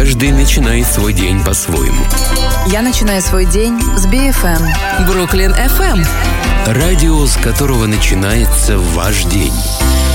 Каждый начинает свой день по-своему. Я начинаю свой день с BFM. Бруклин FM. Радио, с которого начинается ваш день.